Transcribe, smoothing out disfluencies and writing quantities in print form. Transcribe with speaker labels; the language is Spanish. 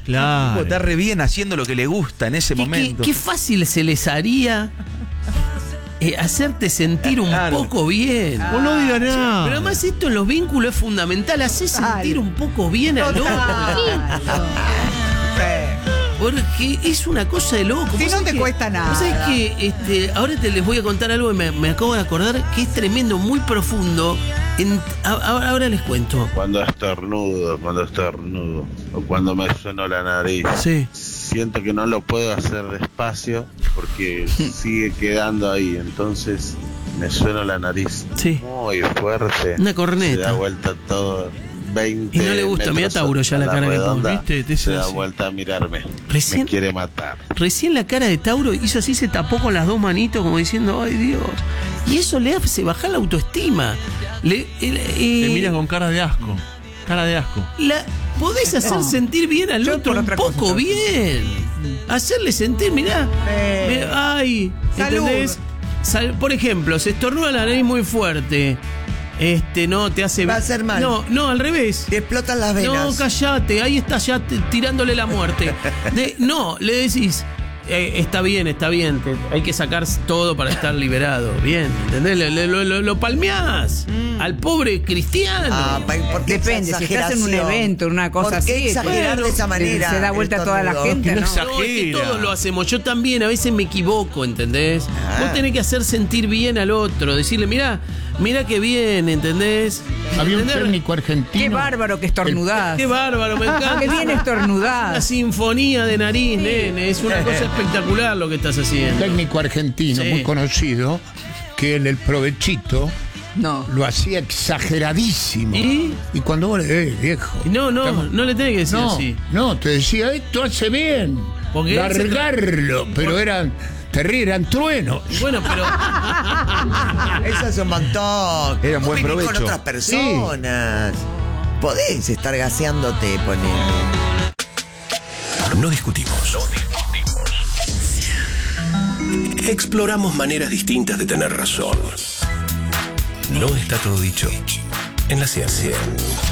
Speaker 1: Claro.
Speaker 2: Está re bien haciendo lo que le gusta en ese momento.
Speaker 3: Qué fácil se les haría hacerte sentir un poco bien.
Speaker 1: O no diga nada.
Speaker 3: Pero además esto en los vínculos es fundamental. Hacer sentir un poco bien al otro. Porque es una cosa de loco.
Speaker 4: Si no te cuesta nada.
Speaker 3: ¿Vos sabés que ahora les voy a contar algo y me acabo de acordar que es tremendo, muy profundo. Ahora les cuento.
Speaker 5: Cuando estornudo, o cuando me sueno la nariz,
Speaker 3: Sí.
Speaker 5: siento que no lo puedo hacer despacio porque sigue quedando ahí, entonces me sueno la nariz
Speaker 3: Sí.
Speaker 5: muy fuerte.
Speaker 3: Una corneta.
Speaker 5: Se da vuelta todo 20
Speaker 3: Y no le gusta, mira Tauro ya la cara que
Speaker 5: redonda,
Speaker 3: pone, ¿viste?
Speaker 5: se da vuelta a mirarme.
Speaker 3: Recién-
Speaker 5: Me quiere matar.
Speaker 3: Recién la cara de Tauro hizo así, se tapó con las dos manitos como diciendo, ay Dios. Y eso le hace bajar la autoestima.
Speaker 1: Te miras con cara de asco. Cara de asco.
Speaker 3: Podés hacer sentir bien al
Speaker 4: Yo
Speaker 3: otro
Speaker 4: por
Speaker 3: un
Speaker 4: otra
Speaker 3: poco
Speaker 4: cosa.
Speaker 3: bien. Hacerle sentir, mirá. Ay,
Speaker 4: Salud.
Speaker 3: ¿entendés? Por ejemplo, se estornuda la nariz muy fuerte. No, te hace...
Speaker 6: Va a hacer mal.
Speaker 3: No, al revés.
Speaker 6: Te explotan las venas.
Speaker 3: No, callate, ahí está ya tirándole la muerte. No, le decís, está bien, hay que sacar todo para estar liberado. Bien, ¿entendés? Lo palmeás al pobre cristiano.
Speaker 6: ¿por qué
Speaker 4: Depende,
Speaker 6: esa
Speaker 4: si estás en un
Speaker 6: exageración?
Speaker 4: evento, en una cosa
Speaker 6: ¿Por qué
Speaker 4: así,
Speaker 6: exagerar de esa manera?
Speaker 4: se da vuelta
Speaker 6: el
Speaker 4: toda la
Speaker 6: estornudo?
Speaker 4: gente, ¿no?
Speaker 3: No, es que todos lo hacemos, yo también, a veces me equivoco, ¿entendés? Vos tenés que hacer sentir bien al otro, decirle, mirá qué bien, ¿entendés?
Speaker 7: Había un
Speaker 3: ¿Entendés?
Speaker 7: técnico argentino.
Speaker 4: Qué bárbaro que estornudás.
Speaker 3: Qué bárbaro, me encanta.
Speaker 4: Qué bien
Speaker 3: Una
Speaker 4: estornudás.
Speaker 3: sinfonía de nariz, nene, es una cosa espectacular lo que estás haciendo.
Speaker 7: Técnico argentino
Speaker 3: Sí.
Speaker 7: muy conocido que en el provechito
Speaker 4: No.
Speaker 7: lo hacía exageradísimo.
Speaker 3: ¿Y?
Speaker 7: cuando vos le viejo.
Speaker 3: No le tenés que decir así.
Speaker 7: No, te decía, esto hace bien.
Speaker 3: Porque él se
Speaker 7: largarlo, pero eran truenos.
Speaker 3: Bueno, pero
Speaker 6: Eso es un montón.
Speaker 2: Era un
Speaker 6: Vos
Speaker 2: buen
Speaker 6: vivís
Speaker 2: provecho.
Speaker 6: con otras personas. Podés estar gaseándote, ponele.
Speaker 8: No discutimos. Exploramos maneras distintas de tener razón. No está todo dicho en la ciencia.